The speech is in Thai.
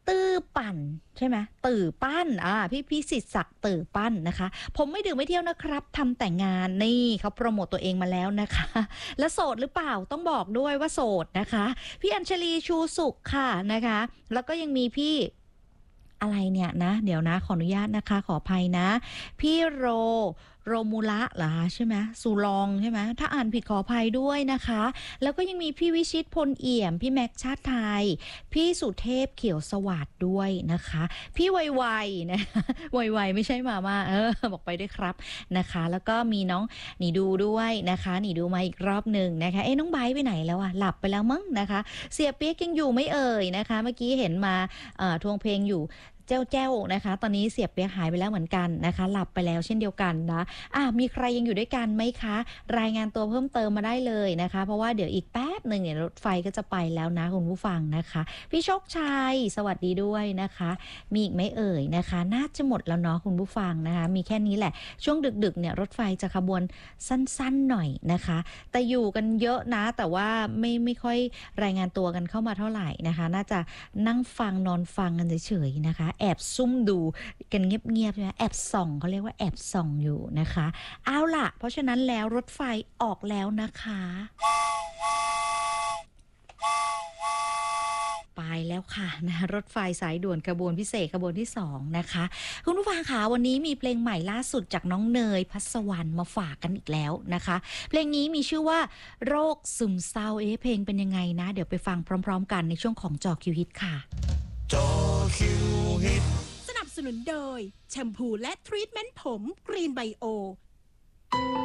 ตื้อปั่นใช่ไหมตื่อปั้นพี่พิสิทธิ์ศักดิ์ตื่อปั้นนะคะผมไม่ดื่มไม่เที่ยวนะครับทำแต่งงานนี่เขาโปรโมตตัวเองมาแล้วนะคะและโสดหรือเปล่าต้องบอกด้วยว่าโสดนะคะพี่อัญชลีชูสุขค่ะนะคะแล้วก็ยังมีพี่อะไรเนี่ยนะเดี๋ยวนะขออนุญาตนะคะขออภัยนะพี่โรมูละเหรอใช่ไหมสุลองใช่ไหมถ้าอ่านผิดขออภัยด้วยนะคะแล้วก็ยังมีพี่วิชิตพลเอี่ยมพี่แม็กชาติไทยพี่สุเทพเขียวสวัสดิ์ด้วยนะคะพี่ไวๆนะไวๆไม่ใช่มาม่าบอกไปด้วยครับนะคะแล้วก็มีน้องหนีดูด้วยนะคะหนีดูมาอีกรอบหนึ่งนะคะน้องไบร์ทไปไหนแล้วหลับไปแล้วมั้งนะคะเสียเปี๊ยกยังอยู่ไม่เอ่ยนะคะเมื่อกี้เห็นมาทวงเพลงอยู่เจ้านะคะตอนนี้เสียเปียกหายไปแล้วเหมือนกันนะคะหลับไปแล้วเช่นเดียวกันนะมีใครยังอยู่ด้วยกันไหมคะรายงานตัวเพิ่มเติมมาได้เลยนะคะเพราะว่าเดี๋ยวอีกแป๊บหนึ่งเนี่ยรถไฟก็จะไปแล้วนะคุณผู้ฟังนะคะพี่โชคชัยสวัสดีด้วยนะคะมีอีกไหมเอ่ยนะคะน่าจะหมดแล้วเนาะคุณผู้ฟังนะคะมีแค่นี้แหละช่วงดึกๆเนี่ยรถไฟจะขบวนสั้นๆหน่อยนะคะแต่อยู่กันเยอะนะแต่ว่าไม่ค่อยรายงานตัวกันเข้ามาเท่าไหร่นะคะน่าจะนั่งฟังนอนฟังกันเฉยๆนะคะแอบซุ่มดูกันเงียบๆใช่ไหมแอบส่องเขาเรียกว่าแอบส่องอยู่นะคะเอาล่ะเพราะฉะนั้นแล้วรถไฟออกแล้วนะคะไปแล้วค่ะนะรถไฟสายด่วนขบวนพิเศษขบวนที่2นะคะคุณผู้ฟังคะวันนี้มีเพลงใหม่ล่าสุดจากน้องเนยพัสวรรณมาฝากกันอีกแล้วนะคะเพลงนี้มีชื่อว่าโรคซึมเศร้าเพลงเป็นยังไงนะเดี๋ยวไปฟังพร้อมๆกันในช่วงของจอคิวฮิตค่ะจอคิวฮิตสนับสนุนโดยแชมพูและทรีทเมนต์ผมกรีนไบโอ